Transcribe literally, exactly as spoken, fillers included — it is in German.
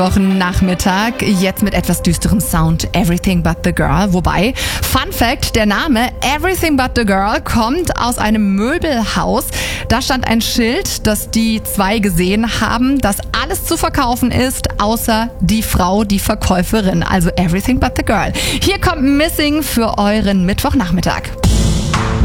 Wochennachmittag, jetzt mit etwas düsterem Sound, Everything But The Girl. Wobei, Fun Fact, der Name Everything But The Girl kommt aus einem Möbelhaus. Da stand ein Schild, das die zwei gesehen haben, dass alles zu verkaufen ist, außer die Frau, die Verkäuferin. Also Everything But The Girl. Hier kommt Missing für euren Mittwochnachmittag.